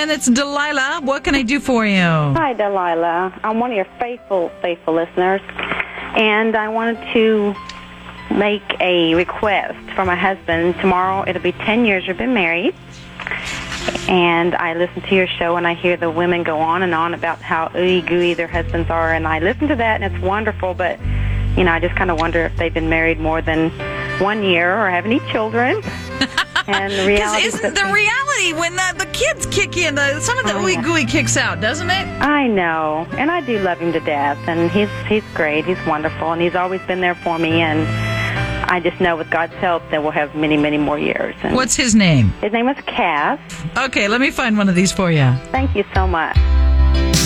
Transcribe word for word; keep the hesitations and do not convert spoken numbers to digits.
friend. It's Delilah. What can I do for you? Hi, Delilah. I'm one of your faithful, faithful listeners, and I wanted to make a request for my husband. Tomorrow it'll be ten years we've been married, and I listen to your show, and I hear the women go on and on about how ooey-gooey their husbands are, and I listen to that, and it's wonderful, but, you know, I just kind of wonder if they've been married more than one year or have any children. And the reality Because isn't the reality when the, the kids kick in, the, some of the Oh, ooey yeah. gooey kicks out, doesn't it? I know, and I do love him to death, and he's he's great, he's wonderful, and he's always been there for me, and I just know with God's help that we'll have many, many more years. And What's his name? his name is Cass. Okay, let me find one of these for you. Thank you so much.